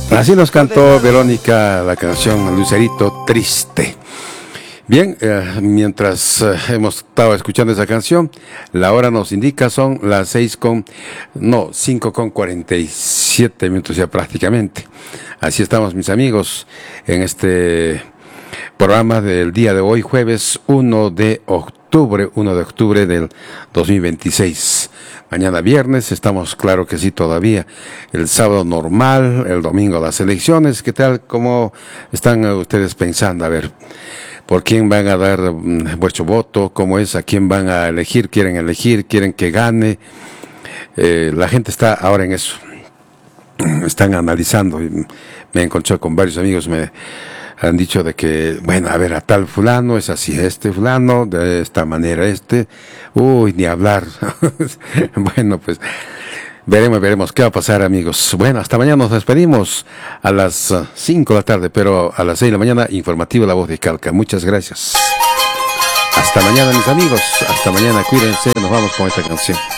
Así nos cantó Verónica la canción Lucerito Triste. Bien, mientras hemos estado escuchando esa canción, la hora nos indica son las 5:47 ya prácticamente. Así estamos, mis amigos, en este programa del día de hoy, jueves 1 de octubre del 2026. Mañana viernes, estamos claro que sí todavía. El sábado normal, el domingo las elecciones. ¿Qué tal? ¿Cómo están ustedes pensando? A ver, ¿por quién van a dar vuestro voto? ¿Cómo es? ¿A quién van a elegir? ¿Quieren que gane? La gente está ahora en eso. Están analizando. Me he encontrado con varios amigos, me han dicho de que, bueno, a ver, a tal fulano es así, este fulano, de esta manera uy, ni hablar. Bueno, pues veremos qué va a pasar, amigos. Bueno, hasta mañana nos despedimos a las 5 de la tarde, pero a las 6 de la mañana, informativo La Voz de Calca. Muchas gracias. Hasta mañana, mis amigos. Hasta mañana, cuídense. Nos vamos con esta canción.